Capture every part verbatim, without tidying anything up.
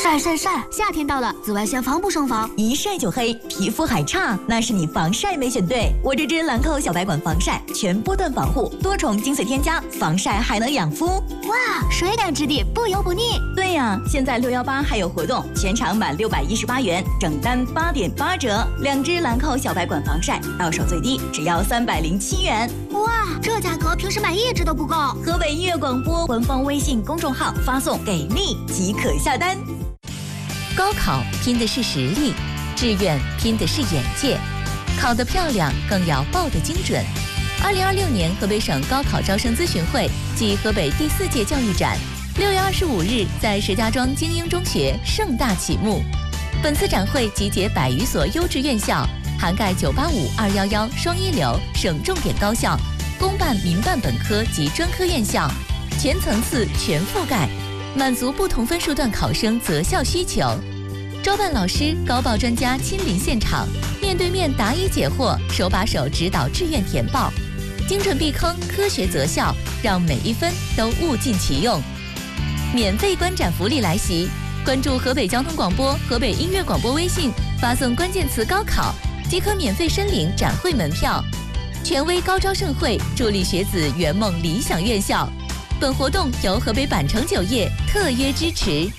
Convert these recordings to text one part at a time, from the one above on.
晒晒晒！夏天到了，紫外线防不胜防， 一晒就黑，皮肤还差，那是你防晒没选对。我这支兰蔻小白管防晒，全波段防护，多重精粹添加，防晒还能养肤。 哇，水感质地，不油不腻。 对呀，现在六一八还有活动，全场满六百一十八元，整单八点八折。两支兰蔻小白管防晒，到手最低只要三百零七元。 哇，这价格平时买一支都不够。 河北音乐广播官方微信公众号发送“给力”即可下单。 高考拼的是实力，志愿拼的是眼界，考得漂亮更要报得精准。二零二六年河北省高考招生咨询会暨河北第四届教育展，六月二十五日在石家庄精英中学盛大启幕。本次展会集结百余所优质院校，涵盖九八五、二一一双一流省重点高校、公办、民办本科及专科院校，全层次、全覆盖，满足不同分数段考生择校需求。招办老师、高报专家亲临现场，面对面答疑解惑，手把手指导志愿填报，精准避坑，科学择校，让每一分都物尽其用。免费观展福利来袭，关注河北交通广播、河北音乐广播微信，发送关键词“高考”，即可免费申领展会门票。权威高招盛会，助力学子圆梦理想院校。本活动由河北百城酒业特约支持。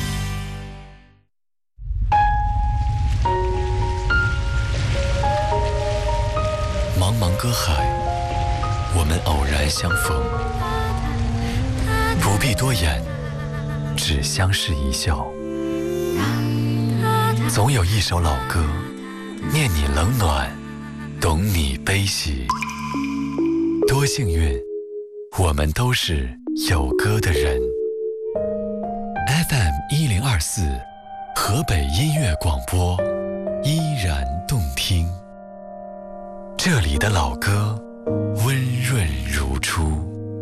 茫茫歌海，我们偶然相逢，不必多言，只相视一笑。总有一首老歌，念你冷暖，懂你悲喜。多幸运，我们都是有歌的人。F M 一零二四，河北音乐广播，依然动听。这里的老歌